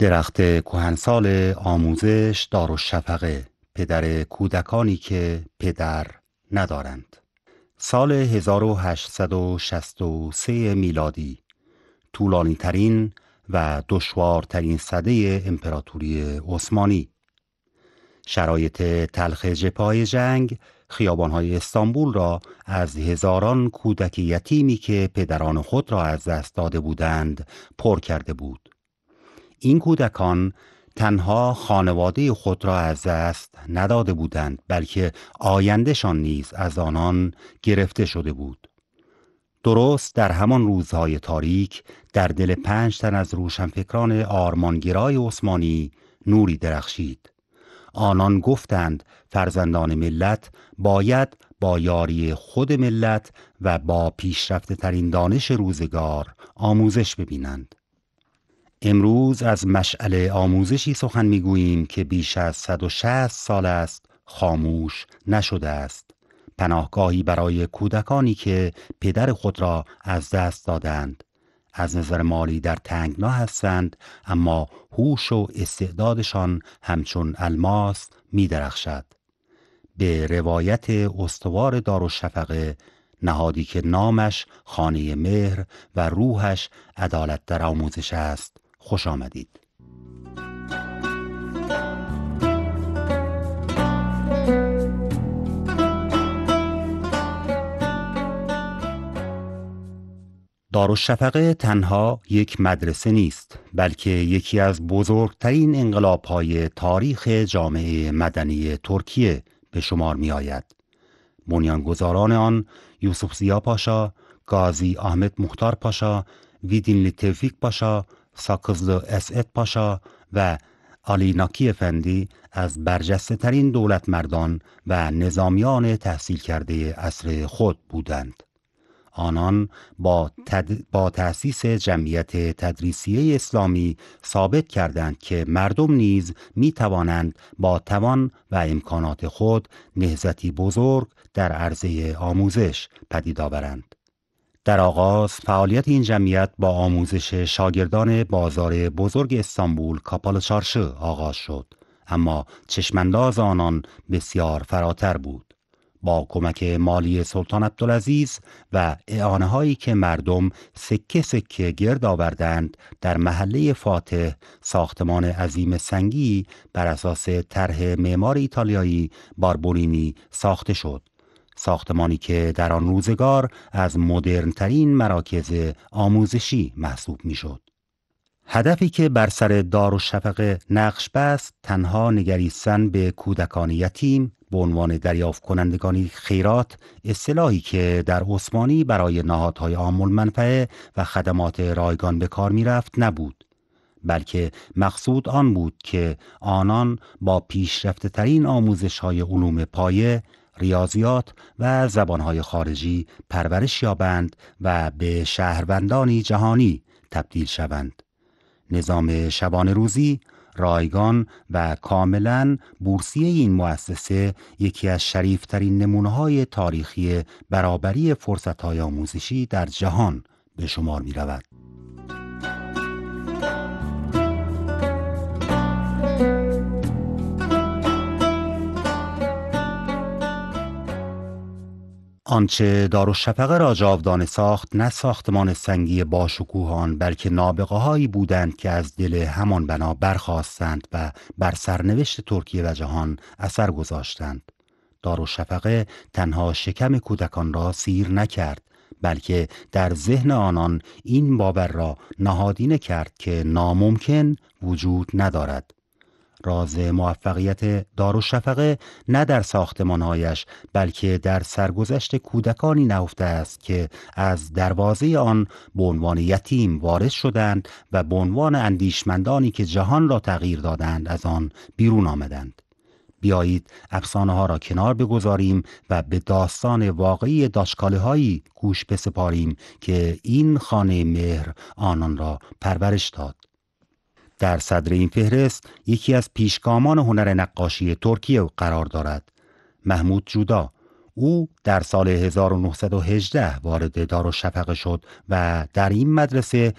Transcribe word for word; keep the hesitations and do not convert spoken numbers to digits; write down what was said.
درخت کهنسال آموزش دارالشفقه، پدر کودکانی که پدر ندارند. سال هزار و هشتصد و شصت و سه میلادی، طولانی ترین و دشوارترین سده امپراتوری عثمانی. شرایط تلخ جبهه‌های جنگ خیابان‌های استانبول را از هزاران کودک یتیمی که پدران خود را از دست داده بودند پر کرده بود. این کودکان تنها خانواده خود را از دست نداده بودند، بلکه آیندهشان نیز از آنان گرفته شده بود. درست در همان روزهای تاریک در دل پنج تن از روشنفکران آرمانگرای عثمانی نوری درخشید. آنان گفتند فرزندان ملت باید با یاری خود ملت و با پیشرفته ترین دانش روزگار آموزش ببینند. امروز از مشعل آموزشی سخن میگوییم که بیش از صد و شصت سال است خاموش نشده است. پناهگاهی برای کودکانی که پدر خود را از دست دادند. از نظر مالی در تنگنا هستند، اما هوش و استعدادشان همچون الماس می درخشد. به روایت استوار دارالشفقه، نهادی که نامش خانه مهر و روحش عدالت در آموزش است، خوش آمدید. دارالشفقه تنها یک مدرسه نیست، بلکه یکی از بزرگترین انقلاب‌های تاریخ جامعه مدنی ترکیه به شمار می آید. بنیانگذاران آن یوسف زیا پاشا، گازی احمد مختار پاشا، ویدینلی توفیق پاشا، ساکزلو اسعد پاشا و علی ناکی افندی از برجسته ترین دولت مردان و نظامیان تحصیل کرده عصر خود بودند. آنان با, تد... با تأسیس جمعیت تدریسیه اسلامی ثابت کردند که مردم نیز می توانند با توان و امکانات خود نهضتی بزرگ در عرصه آموزش پدید آورند. در آغاز فعالیت این جمعیت با آموزش شاگردان بازار بزرگ استانبول کاپاlı چارşı آغاز شد، اما چشمانداز آنان بسیار فراتر بود. با کمک مالی سلطان عبدالعزیز و اعانه هایی که مردم سکه سکه گرد آوردند، در محله فاتح ساختمان عظیم سنگی بر اساس طرح معمار ایتالیایی باربولینی ساخته شد. ساختمانی که در آن روزگار از مدرن‌ترین مراکز آموزشی محسوب می‌شد. هدفی که بر سر دارالشفقه نقش بست تنها نگریستن به کودکان یتیم به عنوان دریافت کنندگانی خیرات، اصطلاحی که در عثمانی برای نهادهای عام المنفعه و خدمات رایگان به کار می رفت نبود، بلکه مقصود آن بود که آنان با پیشرفته ترین آموزش های علوم پایه، ریاضیات و زبانهای خارجی پرورش یابند و به شهروندانی جهانی تبدیل شوند. نظام شبانه روزی، رایگان و کاملا بورسیه این مؤسسه یکی از شریفترین نمونه‌های تاریخی برابری فرصت‌های آموزشی در جهان به شمار می‌رود. آنچه دارالشفقه را جاودانه ساخت نه ساختمان سنگی باشکوه آن، بلکه نابغه هایی بودند که از دل همان بنا برخاستند و بر سرنوشت ترکیه و جهان اثر گذاشتند. دارالشفقه تنها شکم کودکان را سیر نکرد، بلکه در ذهن آنان این باور را نهادینه کرد که ناممکن وجود ندارد. راز موفقیت دارالشفقه نه در ساختمانهایش، بلکه در سرگذشت کودکانی نهفته است که از دروازه آن به عنوان یتیم وارد شدند و به عنوان اندیشمندانی که جهان را تغییر دادند از آن بیرون آمدند. بیایید افسانه ها را کنار بگذاریم و به داستان واقعی داشکاله هایی گوش بسپاریم که این خانه مهر آنان را پرورش داد. در صدر این فهرست یکی از پیشگامان هنر نقاشی ترکیه قرار دارد، محمود جودا. او در سال هزار و نهصد و هجده وارد دارالشفقه شد و در این مدرسه